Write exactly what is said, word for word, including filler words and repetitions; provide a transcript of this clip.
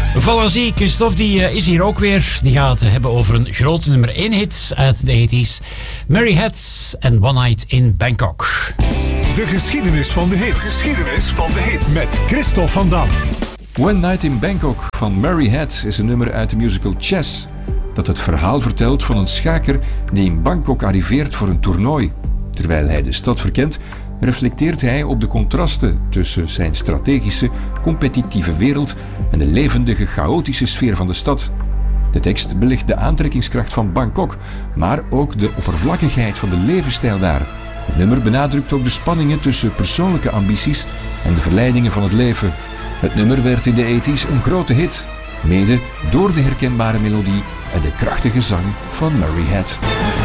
Vallazie, Christophe die, uh, is hier ook weer. Die gaat uh, hebben over een grote nummer één hit uit de tachtiger. Mary Had en One Night in Bangkok. De geschiedenis van de hits. Geschiedenis van de hits. Met Christophe van Dam. One Night in Bangkok van Mary Had is een nummer uit de musical Chess, dat het verhaal vertelt van een schaker die in Bangkok arriveert voor een toernooi. Terwijl hij de stad verkent, reflecteert hij op de contrasten tussen zijn strategische, competitieve wereld en de levendige, chaotische sfeer van de stad. De tekst belicht de aantrekkingskracht van Bangkok, maar ook de oppervlakkigheid van de levensstijl daar. Het nummer benadrukt ook de spanningen tussen persoonlijke ambities en de verleidingen van het leven. Het nummer werd in de tachtiger een grote hit, mede door de herkenbare melodie en de krachtige zang van Mary Had.